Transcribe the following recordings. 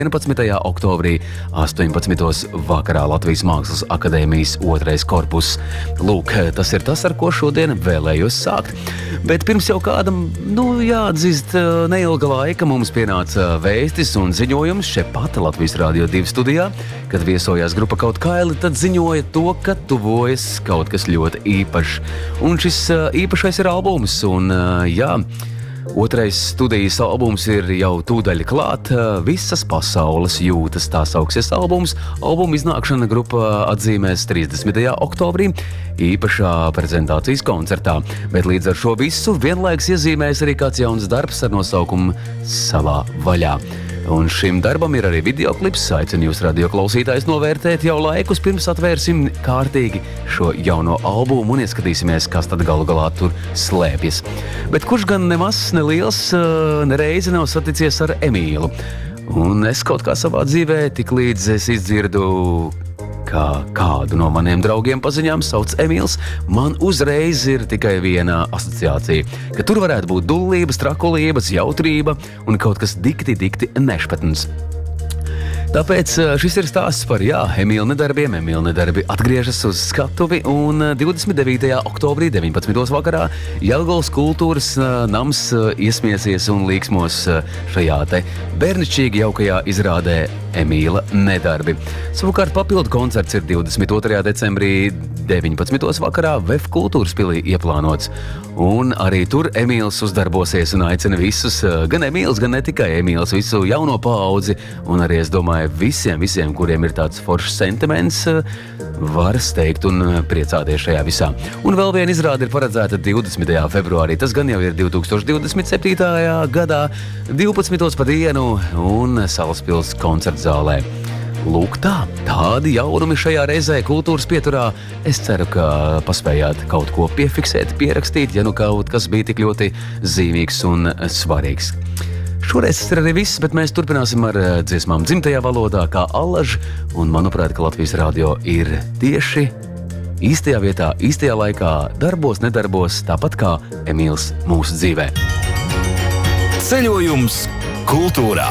11. oktobrī 18. vakarā Latvijas Mākslas akadēmijas 2. korpus. Lūk, tas ir tas, ar ko šodien vēlējos sākt. Bet pirms jau kādam, jāatzīst, neilga laika mums pienāca vēstis un ziņojums šeit pat Latvijas Radio 2 studijā. Kad viesojās grupa Kaut Kaili, tad ziņoja to, ka tuvojas kaut kas ļoti īpašs. Un šis īpašais ir albums, un 2. studijas albums ir jau tūdaļ klāt. Visas pasaules jūtas, tā sauksies albums. Albuma iznākšana grupa atzīmēs 30. oktobrī īpašā prezentācijas koncertā. Bet līdz ar šo visu vienlaiks iezīmēs arī kāds jauns darbs ar nosaukumu Savā vaļā. Un šim darbam ir arī videoklips. Aicinu jūs radio klausītājs novērtēt jau laikus, pirms atvērsim kārtīgi šo jauno albumu un ieskatīsimies, kas tad galu galā tur slēpjas. Bet kurš gan nemaz neliels nereizi nav saticies ar Emīlu? Un es kaut kā savā dzīvē tik līdz es izdzirdu, kā kādu no maniem draugiem paziņām sauc Emīls, man uzreiz ir tikai viena asociācija, ka tur varētu būt dullības, trakulības, jautrība un kaut kas dikti nešpatns. Tāpēc šis ir stāsts par Emīla nedarbiem. Emīla nedarbi atgriežas uz skatuvi un 29. oktobrī 19. vakarā Jelgavas kultūras nams iesmiesies un līksmos šajā te bērnišķīgi jaukajā izrādē Emīla nedarbi. Savukārt papildu koncerts ir 22. decembrī 19. vakarā VF kultūras pilī ieplānots. Un arī tur Emīls uzdarbosies un aicina visus, gan Emīls, gan ne tikai Emīls, visu jauno paudzi. Un arī, es domāju, visiem, kuriem ir tāds foršs sentiments, var steigt un priecāties šajā visā. Un vēl viena izrāde ir paredzēta 20. februārī. Tas gan jau ir 2027. gadā, 12. pa dienu un Salaspils koncerts zālē. Lūk tādi jaunumi šajā reizē kultūras pieturā. Es ceru, ka paspējāt kaut ko piefiksēt, pierakstīt, ja kaut kas bija tik ļoti zīmīgs un svarīgs. Šoreiz tas ir arī viss, bet mēs turpināsim ar dziesmām dzimtajā valodā, kā allaž, un manuprāt, ka Latvijas radio ir tieši īstajā vietā, īstajā laikā, darbos, nedarbos, tāpat kā Emīls mūsu dzīvē. Ceļojums kultūrā.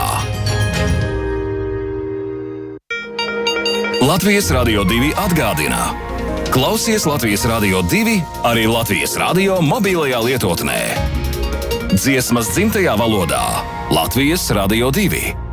Latvijas Radio 2 atgādina. Klausies Latvijas Radio 2 arī Latvijas radio mobilajā lietotnē. Dziesmas dzimtajā valodā. Latvijas Radio 2.